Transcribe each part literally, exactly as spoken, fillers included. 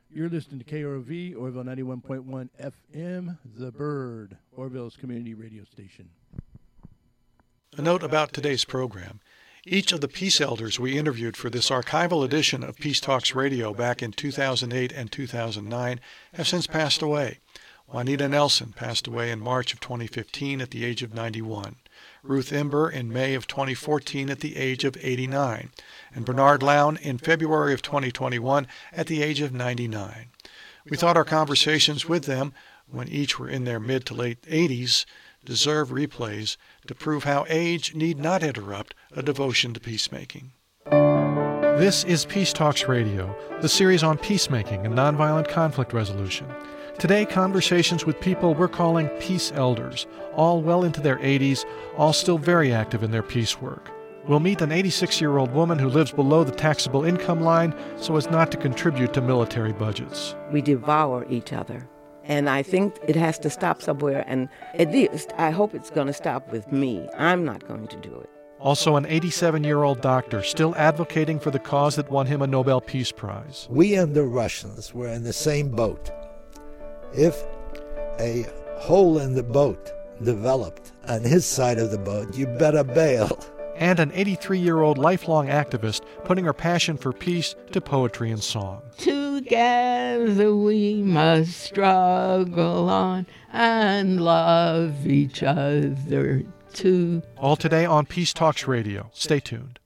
You're listening to K R O V, Orville ninety-one point one F M, The Bird, Orville's community radio station. A note about today's program. Each of the peace elders we interviewed for this archival edition of Peace Talks Radio back in two thousand eight and two thousand nine have since passed away. Juanita Nelson passed away in March of twenty fifteen at the age of ninety-one. Ruth Imber in May of twenty fourteen at the age of eighty-nine. And Bernard Lown in February of twenty twenty-one at the age of ninety-nine. We thought our conversations with them, when each were in their mid to late eighties, deserve replays to prove how age need not interrupt a devotion to peacemaking. This is Peace Talks Radio, the series on peacemaking and nonviolent conflict resolution. Today, conversations with people we're calling peace elders, all well into their eighties, all still very active in their peace work. We'll meet an eighty-six-year-old woman who lives below the taxable income line so as not to contribute to military budgets. We devour each other. And I think it has to stop somewhere, and at least I hope it's going to stop with me. I'm not going to do it. Also an eighty-seven-year-old doctor still advocating for the cause that won him a Nobel Peace Prize. We and the Russians were in the same boat. If a hole in the boat developed on his side of the boat, you better bail. And an eighty-three-year-old lifelong activist putting her passion for peace to poetry and song. Together we must struggle on and love each other too. All today on Peace Talks Radio. Stay tuned.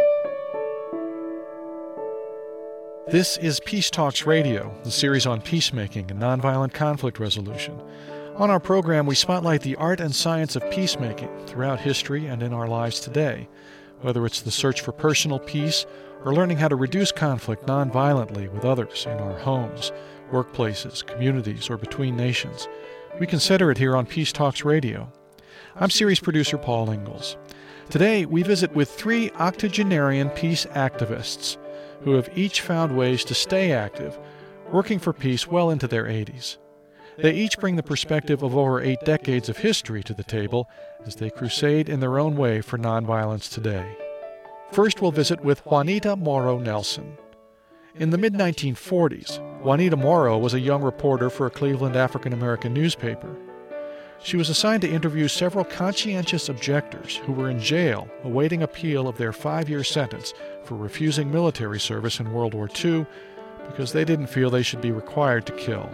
This is Peace Talks Radio, the series on peacemaking and nonviolent conflict resolution. On our program, we spotlight the art and science of peacemaking throughout history and in our lives today, whether it's the search for personal peace or learning how to reduce conflict nonviolently with others in our homes, workplaces, communities, or between nations. We consider it here on Peace Talks Radio. I'm series producer Paul Ingalls. Today, we visit with three octogenarian peace activists who have each found ways to stay active, working for peace well into their eighties. They each bring the perspective of over eight decades of history to the table as they crusade in their own way for nonviolence today. First, we'll visit with Juanita Morrow Nelson. In the mid nineteen forties, Juanita Morrow was a young reporter for a Cleveland African-American newspaper. She was assigned to interview several conscientious objectors who were in jail awaiting appeal of their five-year sentence for refusing military service in World War Two because they didn't feel they should be required to kill.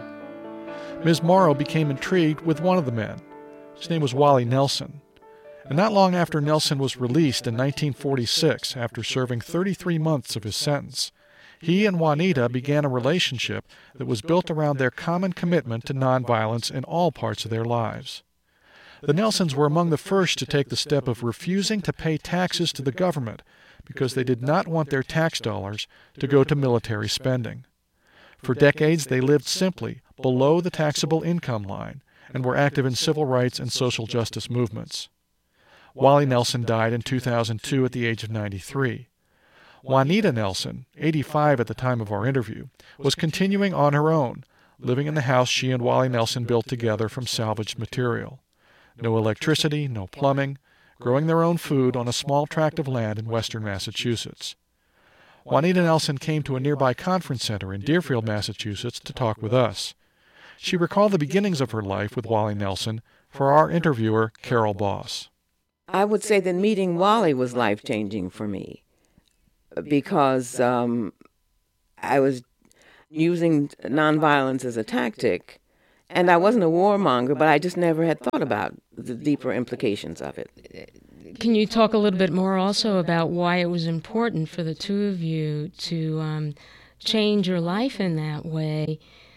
Miz Morrow became intrigued with one of the men. His name was Wally Nelson. And not long after Nelson was released in nineteen forty-six, after serving thirty-three months of his sentence, he and Juanita began a relationship that was built around their common commitment to nonviolence in all parts of their lives. The Nelsons were among the first to take the step of refusing to pay taxes to the government because they did not want their tax dollars to go to military spending. For decades, they lived simply below the taxable income line and were active in civil rights and social justice movements. Wally Nelson died in two thousand two at the age of ninety-three. Juanita Nelson, eighty-five at the time of our interview, was continuing on her own, living in the house she and Wally Nelson built together from salvaged material. No electricity, no plumbing, growing their own food on a small tract of land in western Massachusetts. Juanita Nelson came to a nearby conference center in Deerfield, Massachusetts, to talk with us. She recalled the beginnings of her life with Wally Nelson for our interviewer, Carol Boss. I would say that meeting Wally was life-changing for me because um, I was using nonviolence as a tactic, and I wasn't a warmonger, but I just never had thought about the deeper implications of it. Can you talk a little bit more also about why it was important for the two of you to um, change your life in that way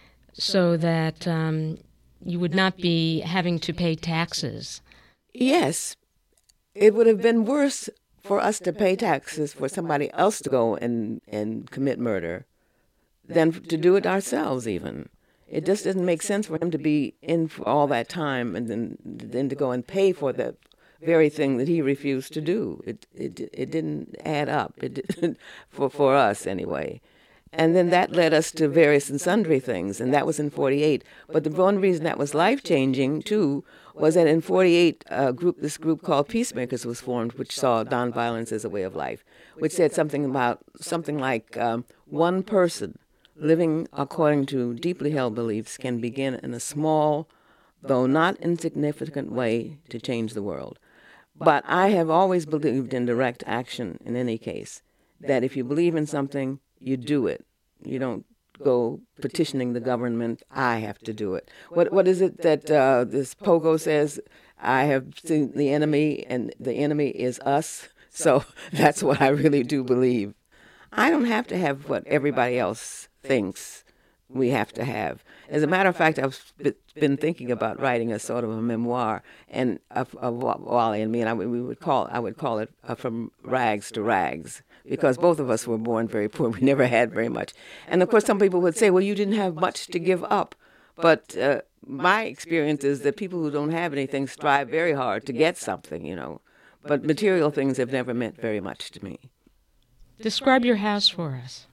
so that um, you would not be having to pay taxes? Yes. It would have been worse for us to pay taxes for somebody else to go and, and commit murder than to do it ourselves even. It just doesn't make sense for him to be in for all that time and then then to go and pay for the very thing that he refused to do. It it it didn't add up. It didn't, for for us anyway. And then that led us to various and sundry things, and that was in forty-eight. But the one reason that was life-changing, too, was that in forty-eight, a group, this group called Peacemakers was formed, which saw nonviolence as a way of life, which said something about, something like um, one person living according to deeply held beliefs can begin in a small, though not insignificant way to change the world. But I have always believed in direct action in any case, that if you believe in something, you do it. You don't go petitioning the government, I have to do it. What What is it that uh, this Pogo says? I have seen the enemy, and the enemy is us. So that's what I really do believe. I don't have to have what everybody else thinks we have to have. As a matter of fact, I've been thinking about writing a sort of a memoir, and of, of Wally and me, and I, we would call I would call it uh, From Rags to Rags, because both of us were born very poor. We never had very much, and of course, some people would say, "Well, you didn't have much to give up," but uh, my experience is that people who don't have anything strive very hard to get something, you know. But material things have never meant very much to me. Describe your house for us.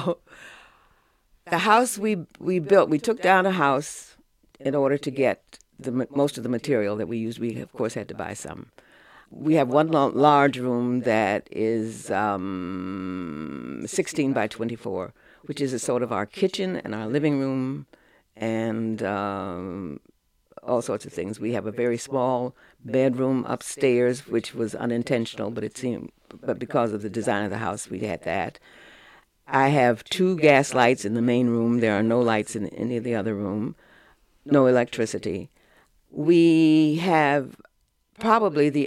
The house we we built, we took down a house in order to get the most of the material that we used. We, of course, had to buy some. We have one large room that is um, sixteen by twenty-four, which is a sort of our kitchen and our living room and um, all sorts of things. We have a very small bedroom upstairs, which was unintentional, but it seemed, but because of the design of the house, we had that. I have two gas lights in the main room. There are no lights in any of the other room, no electricity. We have probably the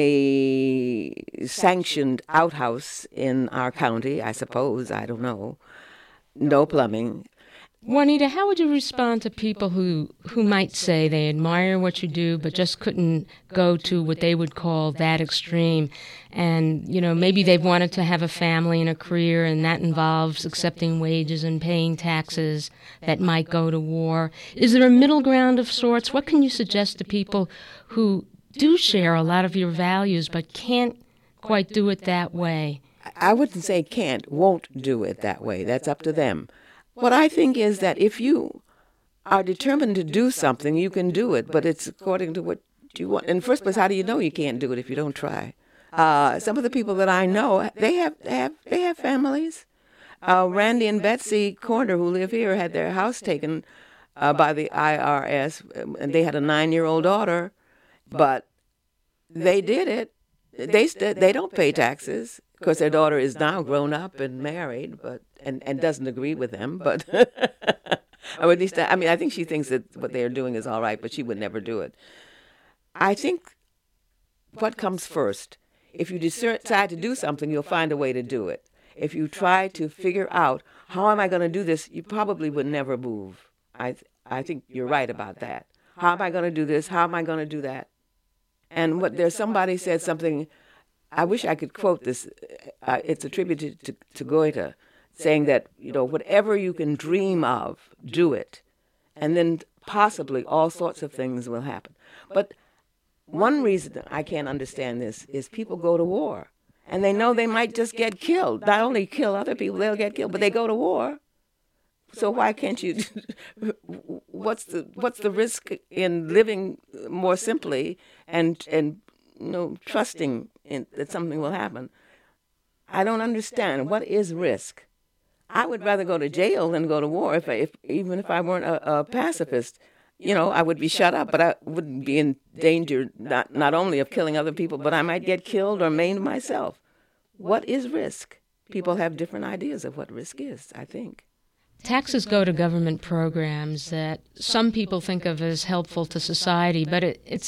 only sanctioned outhouse in our county, I suppose, I don't know. No plumbing. Juanita, how would you respond to people who, who might say they admire what you do but just couldn't go to what they would call that extreme? And, you know, maybe they've wanted to have a family and a career, and that involves accepting wages and paying taxes that might go to war. Is there a middle ground of sorts? What can you suggest to people who do share a lot of your values but can't quite do it that way? I wouldn't say can't, won't do it that way. That's up to them. What I think is that if you are determined to do something, you can do it, but it's according to what you want. In the first place, how do you know you can't do it if you don't try? Uh, some of the people that I know, they have they have, they have families. Uh, Randy and Betsy Corner, who live here, had their house taken uh, by the I R S, and they had a nine-year-old daughter, but they did it. They st- they don't pay taxes. Of course, their daughter is now grown up and married, but and, and doesn't agree with them. But or at least, I mean, I think she thinks that what they are doing is all right, but she would never do it. I think what comes first, if you decide to do something, you'll find a way to do it. If you try to figure out, how am I going to do this, you probably would never move. I I think you're right about that. How am I going to do this? How am I going to do that? And what there's somebody said something, I wish I could quote this. Uh, it's attributed to, to Goethe, saying that, you know, whatever you can dream of, do it. And then possibly all sorts of things will happen. But one reason I can't understand this is people go to war. And they know they might just get killed. Not only kill other people, they'll get killed, but they go to war. So why can't you, what's the what's the risk in living more simply and, and you know, trusting in, that something will happen? I don't understand. What is risk? I would rather go to jail than go to war, if, I, if even if I weren't a, a pacifist. You know, I would be shut up, but I wouldn't be in danger not, not only of killing other people, but I might get killed or maimed myself. What is risk? People have different ideas of what risk is, I think. Taxes go to government programs that some people think of as helpful to society, but it, it